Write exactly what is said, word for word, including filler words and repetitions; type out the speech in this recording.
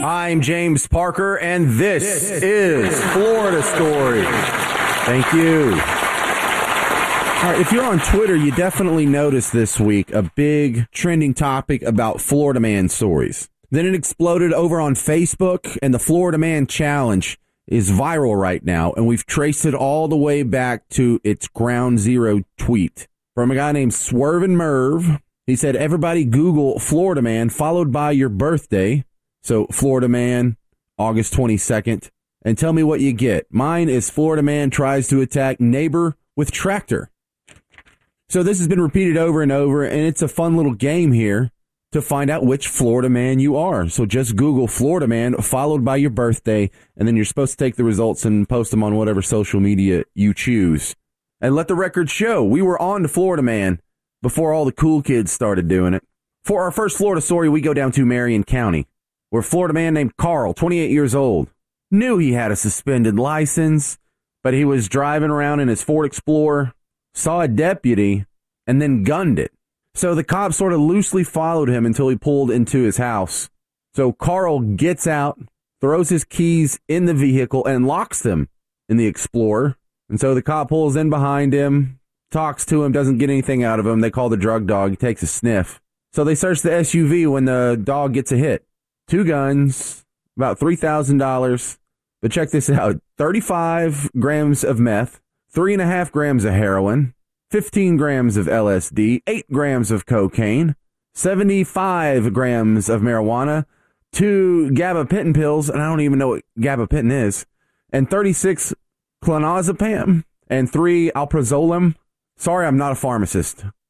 I'm James Parker, and this, this is Florida Story. Thank you. All right, if you're on Twitter, you definitely noticed this week a big trending topic about Florida Man stories. Then it exploded over on Facebook, and the Florida Man Challenge is viral right now, and we've traced it all the way back to its ground zero tweet from a guy named Swervin' Merv. He said, everybody Google Florida Man followed by your birthday. So Florida Man, August twenty-second, and tell me what you get. Mine is Florida Man tries to attack neighbor with tractor. So this has been repeated over and over, and it's a fun little game here to find out which Florida Man you are. So just Google Florida Man followed by your birthday, and then you're supposed to take the results and post them on whatever social media you choose. And let the record show, we were on to Florida Man before all the cool kids started doing it. For our first Florida story, we go down to Marion County, where a Florida man named Carl, twenty-eight years old, knew he had a suspended license, but he was driving around in his Ford Explorer, saw a deputy, and then gunned it. So the cops sort of loosely followed him until he pulled into his house. So Carl gets out, throws his keys in the vehicle, and locks them in the Explorer. And so the cop pulls in behind him, talks to him, doesn't get anything out of him. They call the drug dog. He takes a sniff. So they search the S U V when the dog gets a hit. Two guns, about three thousand dollars. But check this out. thirty-five grams of meth, three and a half grams of heroin, fifteen grams of L S D, eight grams of cocaine, seventy-five grams of marijuana, two gabapentin pills, and I don't even know what gabapentin is, and thirty-six clonazepam, and three alprazolam. Sorry, I'm not a pharmacist.